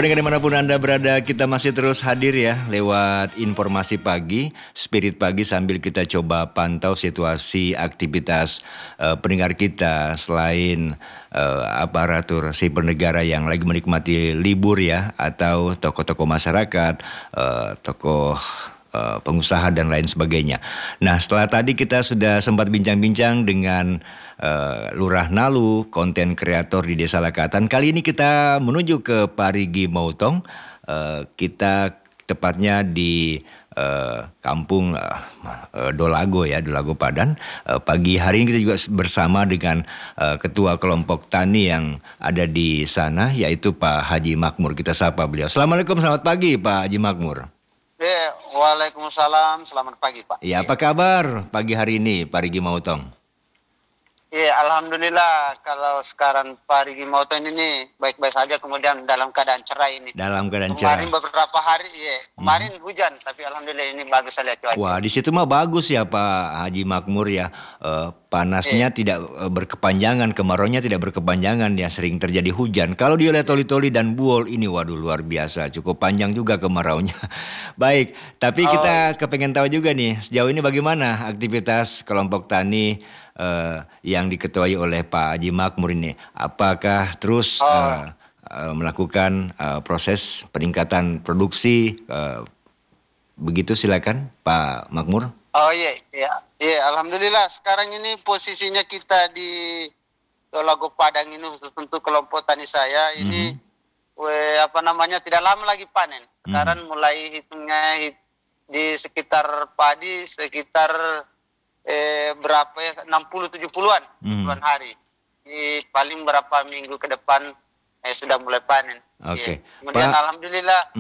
pendengar dimanapun Anda berada, kita masih terus hadir ya lewat informasi pagi, Spirit Pagi, sambil kita coba pantau situasi aktivitas pendengar kita selain aparatur sipil negara yang lagi menikmati libur ya, atau tokoh-tokoh masyarakat, tokoh pengusaha dan lain sebagainya. Nah, setelah tadi kita sudah sempat bincang-bincang dengan Lurah Nalu, konten kreator di Desa Lakatan. Kali ini kita menuju ke Parigi Motong. Kita tepatnya di kampung Dolago ya, Dolago Padan. Pagi hari ini kita juga bersama dengan ketua kelompok tani yang ada di sana, yaitu Pak Haji Makmur. Kita sapa beliau. Assalamualaikum, selamat pagi Pak Haji Makmur. Waalaikumsalam, selamat pagi Pak. Ya, apa kabar pagi hari ini Parigi Motong? Iya, alhamdulillah kalau sekarang Parigi Motong ini baik-baik saja, kemudian dalam keadaan cerah ini. Dalam keadaan cerah. Kemarin beberapa hari, kemarin hujan, tapi alhamdulillah ini bagus saja cuaca. Wah, di situ mah bagus ya Pak Haji Makmur ya. Panasnya tidak berkepanjangan, kemaraunya tidak berkepanjangan ya, sering terjadi hujan. Kalau di wilayah Toli-Toli dan Buol ini waduh luar biasa, cukup panjang juga kemaraunya. Baik, tapi kita kepengen tahu juga nih, sejauh ini bagaimana aktivitas kelompok tani yang diketuai oleh Pak Haji Makmur ini? Apakah terus melakukan proses peningkatan produksi? Begitu, silakan Pak Makmur. Iya, alhamdulillah sekarang ini posisinya kita di Dolago Padang ini, khusus untuk kelompok tani saya ini tidak lama lagi panen. Sekarang mulai hitungnya di sekitar padi sekitar berapa ya, 60-70-an bulan hari. Di paling berapa minggu ke depan sudah mulai panen. Oke. Kemudian alhamdulillah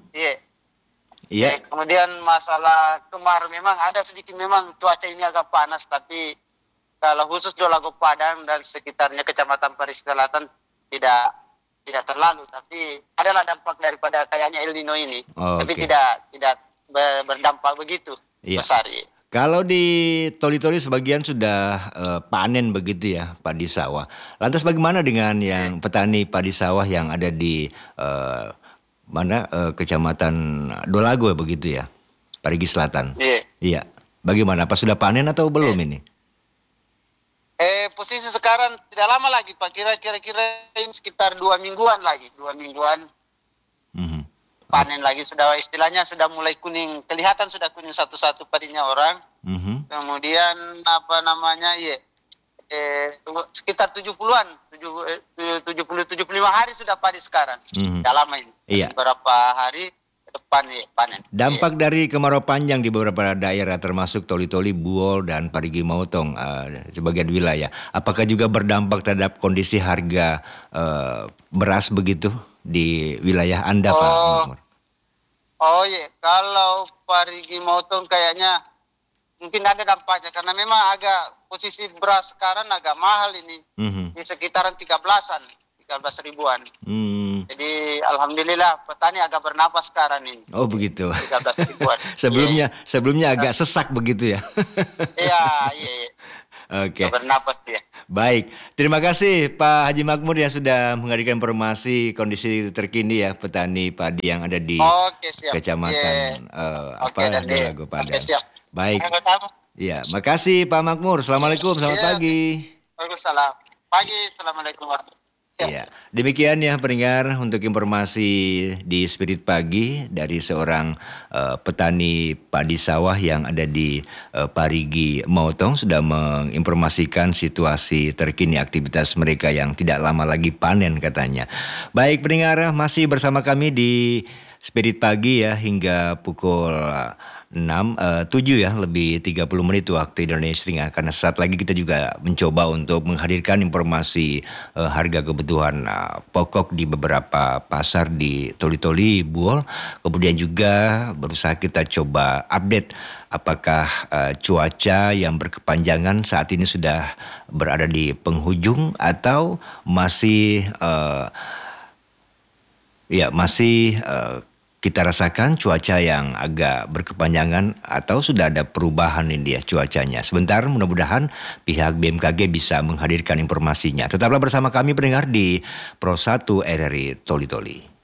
kemudian masalah kemarau, memang ada sedikit, memang cuaca ini agak panas, tapi kalau khusus Dolago Padang dan sekitarnya Kecamatan Parigi Selatan tidak terlalu, tapi adalah dampak daripada kayaknya El Nino ini. Tapi tidak berdampak begitu besar. Kalau di Toli-Toli sebagian sudah panen begitu ya padi sawah. Lantas bagaimana dengan yang petani padi sawah yang ada di Kecamatan Dolago begitu ya, Parigi Selatan? Iya. Bagaimana? Apa sudah panen atau belum ini? Posisi sekarang tidak lama lagi Pak, kira-kira sekitar 2 mingguan lagi. 2 mingguan panen lagi, sudah istilahnya sudah mulai kuning, kelihatan sudah kuning satu-satu padinya orang. Kemudian sekitar 70-an, 70-75 hari sudah padi sekarang. Tidak lama ini. Beberapa hari ke depan panen. Dampak dari kemarau panjang di beberapa daerah termasuk Toli-Toli, Buol dan Parigi Motong, sebagian wilayah. Apakah juga berdampak terhadap kondisi harga beras begitu di wilayah Anda, Pak Makmur? Kalau Parigi Motong kayaknya mungkin ada dampaknya, karena memang agak posisi beras sekarang agak mahal ini. Di sekitaran 13 ribuan. Jadi alhamdulillah petani agak bernapas sekarang ini. Oh begitu. 13 ribuan. Sebelumnya agak sesak begitu ya. Iya. Oke. Bernapas ya. Baik, terima kasih Pak Haji Makmur yang sudah menghadirkan informasi kondisi terkini ya petani padi yang ada di Kecamatan Dolago Padang. Baik. Iya, makasih Pak Makmur. Assalamualaikum, selamat pagi. Waalaikumsalam. Pagi, assalamualaikum warahmatullahi. Ya, demikian ya pendengar untuk informasi di Spirit Pagi dari seorang petani padi sawah yang ada di Parigi Motong, sudah menginformasikan situasi terkini aktivitas mereka yang tidak lama lagi panen katanya. Baik pendengar, masih bersama kami di Spirit Pagi ya hingga pukul 7 ya, lebih 30 menit waktu Indonesia Tengah. Karena saat lagi kita juga mencoba untuk menghadirkan informasi harga kebutuhan pokok di beberapa pasar di Toli-Toli, Buol. Kemudian juga berusaha kita coba update apakah cuaca yang berkepanjangan saat ini sudah berada di penghujung atau masih kita rasakan cuaca yang agak berkepanjangan atau sudah ada perubahan ini ya cuacanya. Sebentar, mudah-mudahan pihak BMKG bisa menghadirkan informasinya. Tetaplah bersama kami pendengar di Pro 1 RRI Toli-Toli.